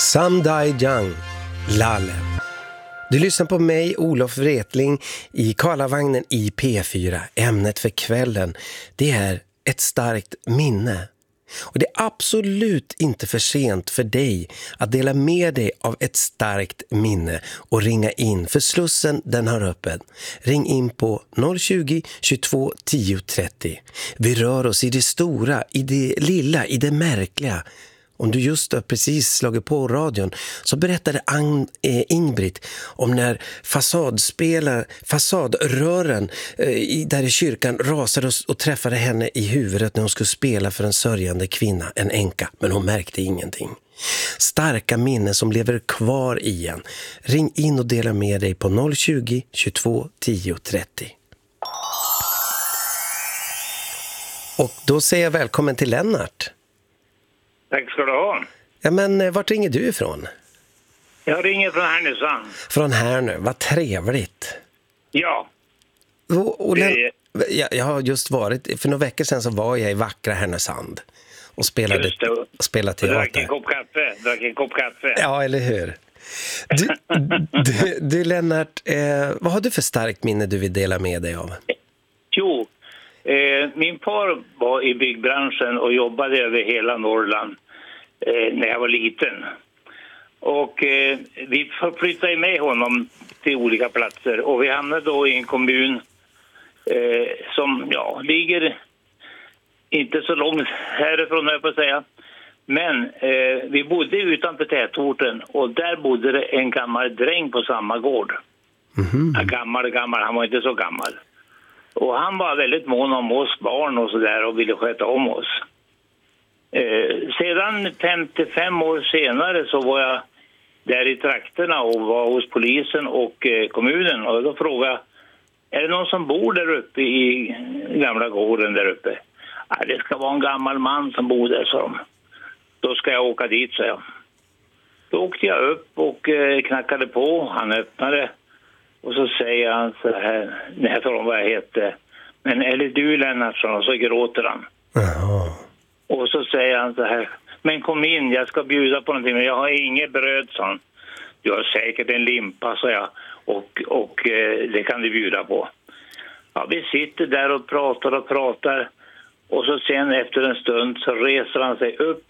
Some Die Young, Lalle. Du lyssnar på mig, Olof Wretling, i Karlavagnen i P4. Ämnet för kvällen, det är ett starkt minne. Och det är absolut inte för sent för dig att dela med dig av ett starkt minne och ringa in, för Slussen den har öppen. Ring in på 020 22 10 30. Vi rör oss i det stora, i det lilla, i det märkliga. Om du just har precis slagit på radion så berättade Ingbritt om när fasadrören där i kyrkan rasade och träffade henne i huvudet när hon skulle spela för en sörjande kvinna, en änka, men hon märkte ingenting. Starka minnen som lever kvar i en. Ring in och dela med dig på 020 22 10 30. Och då säger jag välkommen till Lennart. Tack ska du ha. Ja, men vart ringer du ifrån? Jag ringer från Härnösand. Från Härnö, vad trevligt. Ja. Jag har just varit, för några veckor sedan så var jag i vackra Härnösand och spelade teater. Drack en kopp kaffe. Ja, eller hur? Du Lennart, vad har du för starkt minne du vill dela med dig av? Jo, min far var i byggbranschen och jobbade över hela Norrland när jag var liten. Och vi flyttade med honom till olika platser. Och vi hamnade då i en kommun som ligger inte så långt härifrån, jag får säga. Men vi bodde utanför tätorten och där bodde det en gammal dräng på samma gård. Mm-hmm. Gammal, han var inte så gammal. Och han var väldigt mån om oss barn och sådär och ville sköta om oss. Sedan 55 år senare så var jag där i trakterna och var hos polisen och kommunen. Och då frågade jag, är det någon som bor där uppe i gamla gården där uppe? Ja, det ska vara en gammal man som bor där, sa de. Då ska jag åka dit, sa jag. Då åkte jag upp och knackade på. Han öppnade. Och så säger han så här, när jag talar om vad jag heter. Men är det du, Lennartsson? Och så gråter han. Jaha. Och så säger han så här, men kom in, jag ska bjuda på någonting. Men jag har inget bröd, sa han. Du har säkert en limpa, sa jag. Och det kan du bjuda på. Ja, vi sitter där och pratar. Och så sen efter en stund så reser han sig upp.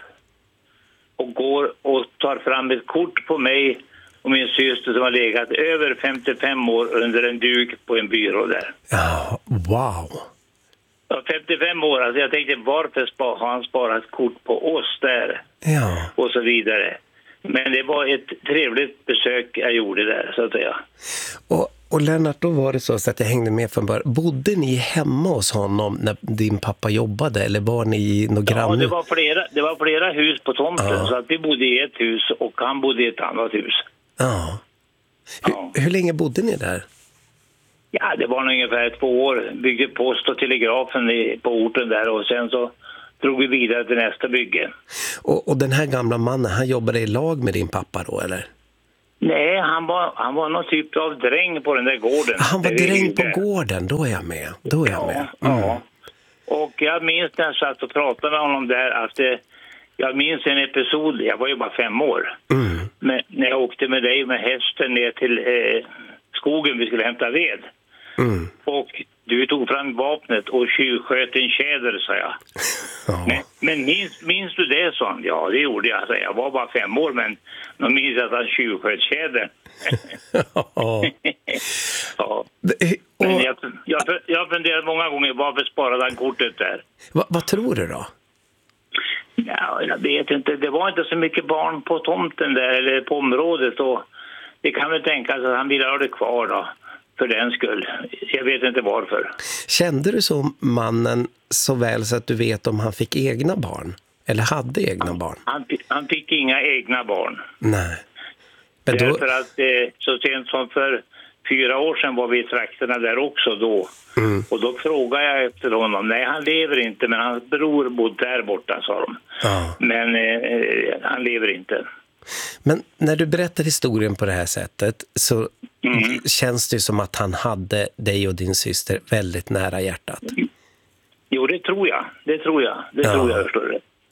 Och går och tar fram ett kort på mig och min syster som har legat över 55 år under en duk på en byrå där. Ja, wow. Ja, 55 år, alltså jag tänkte varför har han sparat kort på oss där? Ja. Och så vidare. Men det var ett trevligt besök jag gjorde där, så att säga. Och Lennart, då var det så att jag hängde med från början. Bodde ni hemma hos honom när din pappa jobbade? Eller var ni i någon granne? Ja, det var flera hus på tomten. Så att vi bodde i ett hus och han bodde i ett annat hus. Ja. Hur länge bodde ni där? Ja, det var ungefär 2 år. Byggde post och telegrafen på orten där och sen så drog vi vidare till nästa bygge. Och den här gamla mannen, han jobbade i lag med din pappa då, eller? Nej, han var någon typ av dräng på den där gården. Han var dräng på gården, då är jag med. Ja. Och jag minns när jag satt och pratade med honom där att jag minns en episod, jag var ju bara 5 år. Men när jag åkte med dig med hästen ner till skogen, vi skulle hämta ved. Och du tog fram vapnet och tjuvsköt en tjäder, sa jag. Ja. Men minns du det, sa han? Ja, det gjorde jag. Alltså, jag var bara 5 år, men de minns att han tjuvsköt tjäder. Ja. Men jag funderat många gånger varför sparade han kortet där. Vad tror du då? Ja, jag vet inte. Det var inte så mycket barn på tomten där eller på området. Och det kan väl tänkas att han ville ha det kvar då. För den skull. Jag vet inte varför. Kände du så mannen så väl så att du vet om han fick egna barn? Eller hade egna barn? Han fick inga egna barn. Nej. Men därför att så sent som för 4 år sedan var vi i trakterna där också då. Och då frågade jag efter honom. Nej, han lever inte, men hans bror bodde där borta, sa de. Ja. Men han lever inte. Men när du berättar historien på det här sättet så känns det som att han hade dig och din syster väldigt nära hjärtat. Jo, det tror jag. Det tror jag, förstår du.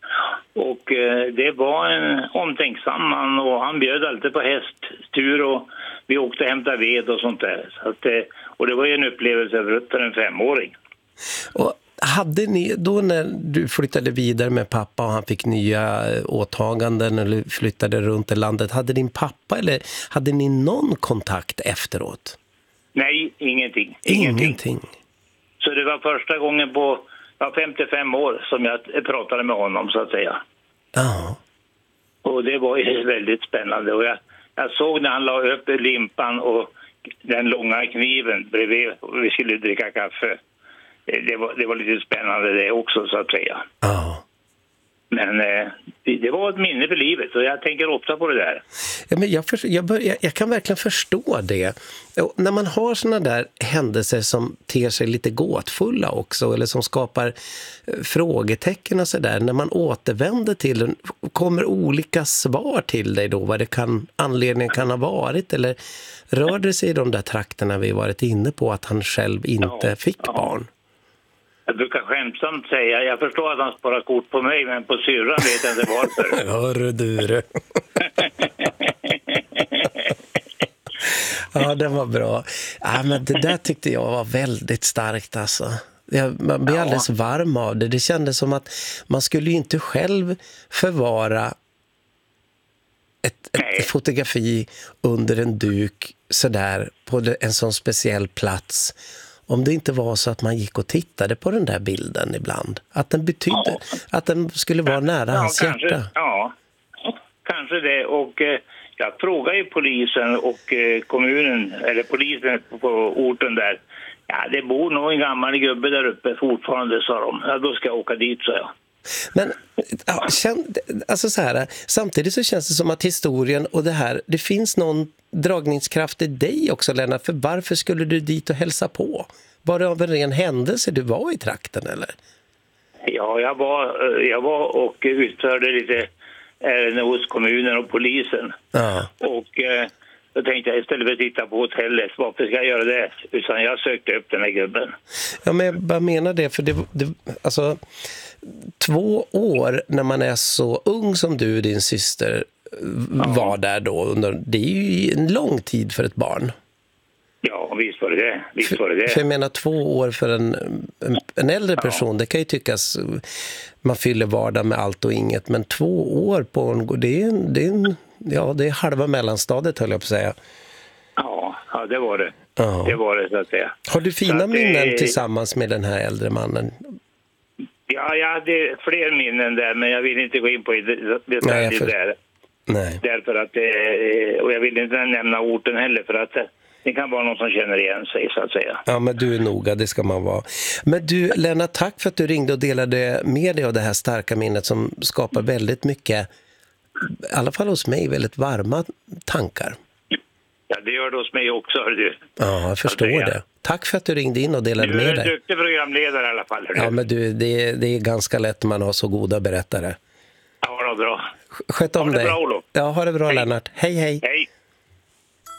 Och det var en omtänksam man och han bjöd alltid på hästtur och vi åkte och hämtade ved och sånt där. Så att, och det var ju en upplevelse för en 5-åring. Och hade ni, då när du flyttade vidare med pappa och han fick nya åtaganden eller flyttade runt i landet, hade din pappa eller hade ni någon kontakt efteråt? Nej, ingenting. Så det var första gången på 55 år som jag pratade med honom så att säga. Ja. Och det var ju väldigt spännande. Och jag såg när han la upp limpan och den långa kniven bredvid och vi skulle dricka kaffe. Det var lite spännande det också så att säga. Ja. Men det var ett minne för livet och jag tänker ofta på det där. Ja, men jag kan verkligen förstå det. Och när man har såna där händelser som ter sig lite gåtfulla också eller som skapar frågetecken och sådär, när man återvänder till den, kommer olika svar till dig då vad anledningen kan ha varit eller rör det sig i de där trakterna vi varit inne på att han själv inte fick barn? Jag brukar skämtsamt säga, jag förstår att han sparar kort på mig, men på syrran vet jag inte varför. Hörru du. Ja, den var bra. Ja, men det där tyckte jag var väldigt starkt alltså. Man blev alldeles varm av det. Det kändes som att man skulle ju inte själv förvara ett fotografi under en duk sådär på en sån speciell plats. Om det inte var så att man gick och tittade på den där bilden ibland. Att den betydde, att den skulle vara nära hans hjärta. Ja, kanske det. Och jag frågade ju polisen och kommunen, eller polisen på orten där. Ja, det bor nog en gammal gubbe där uppe fortfarande, sa de. Ja, då ska jag åka dit, sa jag. Men alltså så här, samtidigt så känns det som att historien och det finns någon dragningskraft i dig också, Lennart, för varför skulle du dit och hälsa på? Var det av en ren händelse du var i trakten eller? Ja, jag var och utförde lite ärenden hos kommunen och polisen. Ja. Och då tänkte jag istället för att titta på hotellet, varför ska jag göra det? Utan jag sökte upp den här gubben. Ja, men jag bara menar det, för det alltså 2 år när man är så ung som du och din syster var där då, det är ju en lång tid för ett barn. Ja, visst var det. För jag menar 2 år för en äldre person, det kan ju tyckas man fyller vardag med allt och inget, men 2 år på det är halva mellanstadiet, höll jag på att säga. Ja, det var det. Ja. Det var det så att säga. Har du fina minnen tillsammans med den här äldre mannen? Ja, jag hade fler minnen där, men jag vill inte gå in på detaljer där. Nej. Därför att, och jag vill inte nämna orten heller, för att det kan vara någon som känner igen sig, så att säga. Ja, men du är noga, det ska man vara. Men du, Lennart, tack för att du ringde och delade med dig av det här starka minnet som skapar väldigt mycket, i alla fall hos mig, väldigt varma tankar. Ja, det gör det hos mig också, hör du. Ja, jag förstår det. Tack för att du ringde in och delade med dig. Du är en duktig programledare i alla fall, hör du. Ja, men du, det är ganska lätt när man har så goda berättare. Ja, det var bra. Sköt om dig. Ha det bra, Olof. Ja, ha det bra, Lennart. Hej, hej. Hej.